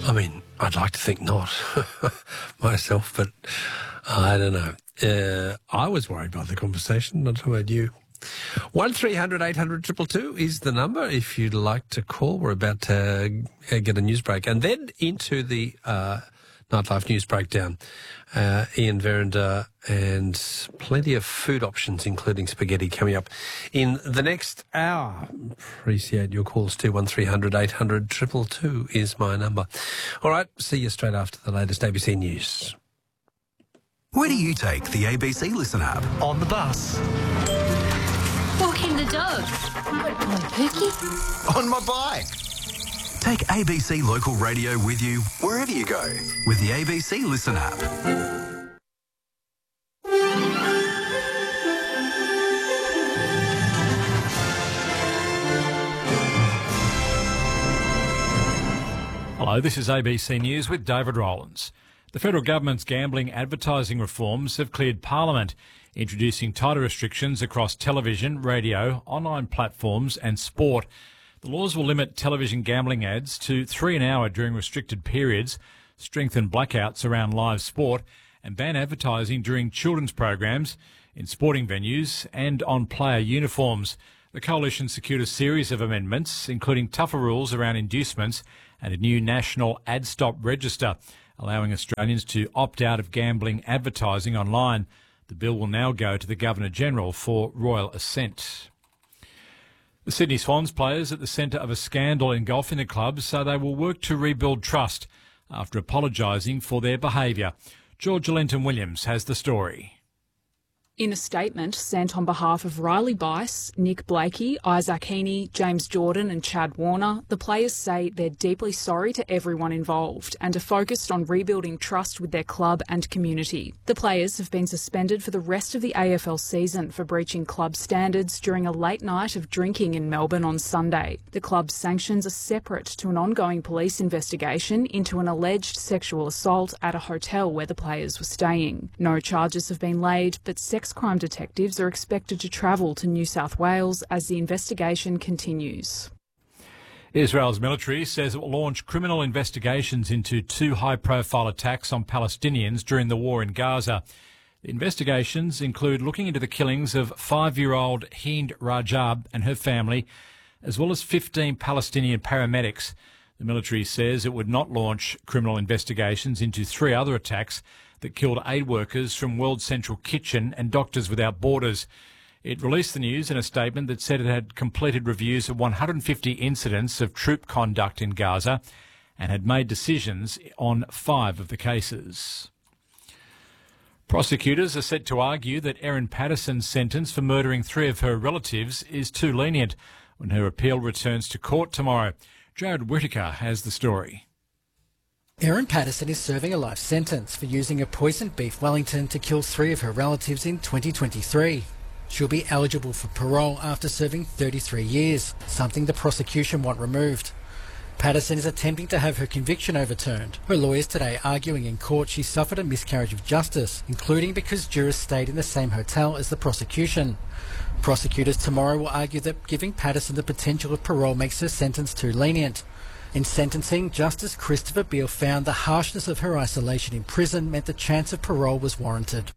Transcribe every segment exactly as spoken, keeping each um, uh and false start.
I mean, I'd like to think not myself, but I don't know. Uh, I was worried by the conversation. Not about you. One three hundred eight hundred two two two is the number if you'd like to call. We're about to uh, get a news break and then into the uh, Nightlife News Breakdown. Uh, Ian Verinder and plenty of food options, including spaghetti, coming up in the next hour. Appreciate your calls too. one three hundred eight hundred two two two is my number. All right, see you straight after the latest A B C News. Where do you take the A B C Listen app? On the bus. Walking the dog. On Pookie. On my bike. Take A B C Local Radio with you wherever you go with the A B C Listen app. Hello, this is A B C News with David Rowlands. The federal government's gambling advertising reforms have cleared Parliament, introducing tighter restrictions across television, radio, online platforms and sport. The laws will limit television gambling ads to three an hour during restricted periods, strengthen blackouts around live sport and ban advertising during children's programs, in sporting venues and on player uniforms. The Coalition secured a series of amendments, including tougher rules around inducements and a new national ad stop register, allowing Australians to opt out of gambling advertising online. The bill will now go to the Governor-General for royal assent. The Sydney Swans players at the centre of a scandal engulfing the club say they will work to rebuild trust after apologising for their behaviour. Georgia Lenton-Williams has the story. In a statement sent on behalf of Riley Bice, Nick Blakey, Isaac Heaney, James Jordan and Chad Warner, the players say they're deeply sorry to everyone involved and are focused on rebuilding trust with their club and community. The players have been suspended for the rest of the A F L season for breaching club standards during a late night of drinking in Melbourne on Sunday. The club's sanctions are separate to an ongoing police investigation into an alleged sexual assault at a hotel where the players were staying. No charges have been laid, but sex crime detectives are expected to travel to New South Wales as the investigation continues. Israel's military says it will launch criminal investigations into two high-profile attacks on Palestinians during the war in Gaza. The investigations include looking into the killings of five-year-old Hind Rajab and her family, as well as fifteen Palestinian paramedics. The military says it would not launch criminal investigations into three other attacks that killed aid workers from World Central Kitchen and Doctors Without Borders. It released the news in a statement that said it had completed reviews of one hundred fifty incidents of troop conduct in Gaza and had made decisions on five of the cases. Prosecutors are set to argue that Erin Patterson's sentence for murdering three of her relatives is too lenient when her appeal returns to court tomorrow. Jared Whittaker has the story. Erin Patterson is serving a life sentence for using a poisoned beef Wellington to kill three of her relatives in twenty twenty-three. She'll be eligible for parole after serving thirty-three years, something the prosecution want removed. Patterson is attempting to have her conviction overturned. Her lawyers today arguing in court she suffered a miscarriage of justice, including because jurors stayed in the same hotel as the prosecution. Prosecutors tomorrow will argue that giving Patterson the potential of parole makes her sentence too lenient. In sentencing, Justice Christopher Beale found the harshness of her isolation in prison meant the chance of parole was warranted.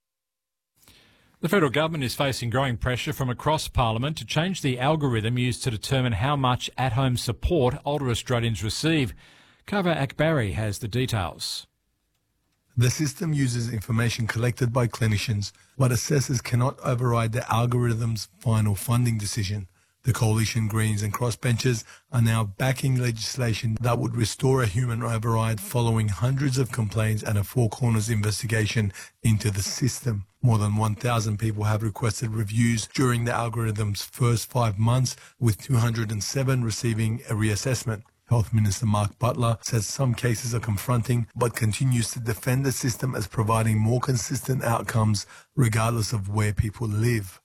The federal government is facing growing pressure from across Parliament to change the algorithm used to determine how much at-home support older Australians receive. Kava Akbari has the details. The system uses information collected by clinicians, but assessors cannot override the algorithm's final funding decision. The Coalition Greens and crossbenchers are now backing legislation that would restore a human override following hundreds of complaints and a Four Corners investigation into the system. More than one thousand people have requested reviews during the algorithm's first five months, with two hundred seven receiving a reassessment. Health Minister Mark Butler says some cases are confronting, but continues to defend the system as providing more consistent outcomes regardless of where people live.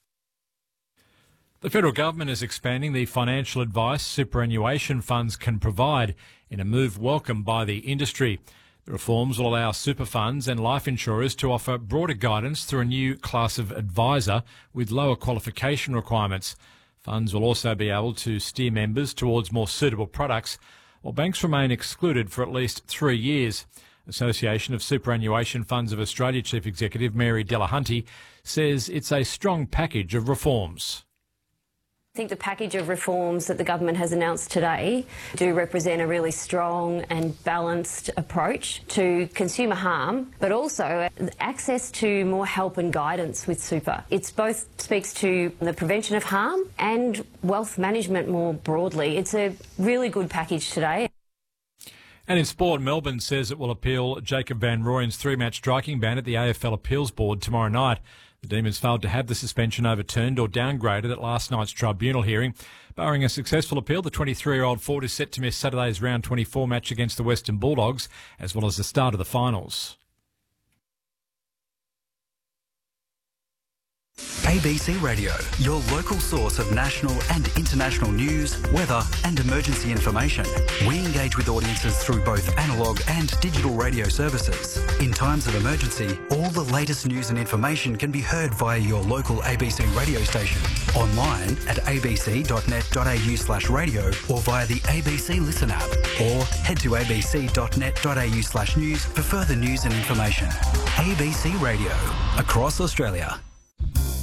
The federal government is expanding the financial advice superannuation funds can provide in a move welcomed by the industry. The reforms will allow super funds and life insurers to offer broader guidance through a new class of advisor with lower qualification requirements. Funds will also be able to steer members towards more suitable products, while banks remain excluded for at least three years. Association of Superannuation Funds of Australia Chief Executive Mary Delahunty says it's a strong package of reforms. I think the package of reforms that the government has announced today do represent a really strong and balanced approach to consumer harm, but also access to more help and guidance with super. It both speaks to the prevention of harm and wealth management more broadly. It's a really good package today. And in sport, Melbourne says it will appeal Jacob Van Rooyen's three-match striking ban at the A F L Appeals Board tomorrow night. The Demons failed to have the suspension overturned or downgraded at last night's tribunal hearing. Barring a successful appeal, the twenty-three-year-old forward is set to miss Saturday's round twenty-four match against the Western Bulldogs, as well as the start of the finals. A B C Radio, your local source of national and international news, weather and emergency information. We engage with audiences through both analogue and digital radio services. In times of emergency, all the latest news and information can be heard via your local A B C radio station, online at abc.net.au slash radio or via the A B C Listen app, or head to abc.net.au slash news for further news and information. A B C Radio, across Australia.